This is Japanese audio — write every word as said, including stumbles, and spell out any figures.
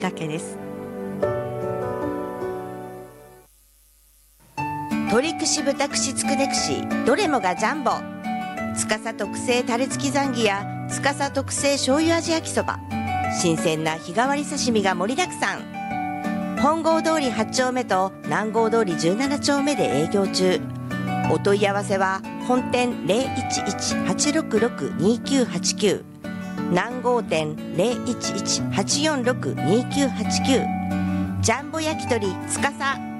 だけです。鶏串、豚串、つくね串、どれもがジャンボ。司特製タレ付きザンギや司特製醤油味焼きそば、新鮮な日替わり刺身が盛りだくさん。本郷通りはち丁目と南郷通りじゅうなな丁目で営業中。お問い合わせは本店 ゼロいちいち はちろくろく にきゅうはちきゅう、南郷店 ゼロいちいち はちよんろく にきゅうはちきゅう、ジャンボ焼き鳥司。